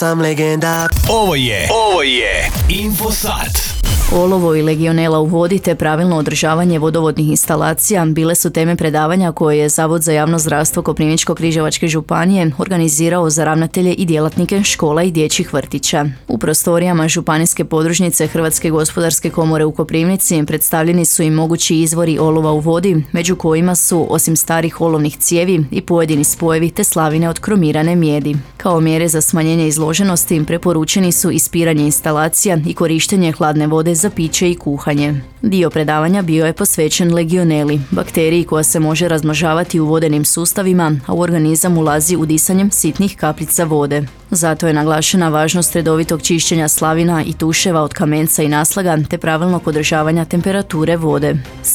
Sam legenda. Ovo je Infosat. Olovo i legionela u vodi te pravilno održavanje vodovodnih instalacija bile su teme predavanja koje je Zavod za javno zdravstvo Koprivničko-križevačke županije organizirao za ravnatelje i djelatnike škola i dječjih vrtića. U prostorijama županijske podružnice Hrvatske gospodarske komore u Koprivnici predstavljeni su i mogući izvori olova u vodi, među kojima su, osim starih olovnih cijevi, i pojedini spojevi te slavine od kromirane mijedi. Kao mjere za smanjenje izloženosti preporučeni su ispiranje instalacija i korištenje hladne vode za piće i kuhanje. Dio predavanja bio je posvećen legioneli, bakteriji koja se može razmnožavati u vodenim sustavima, a u organizam ulazi udisanjem sitnih kapljica vode. Zato je naglašena važnost redovitog čišćenja slavina i tuševa od kamenca i naslaga te pravilnog održavanja temperature vode.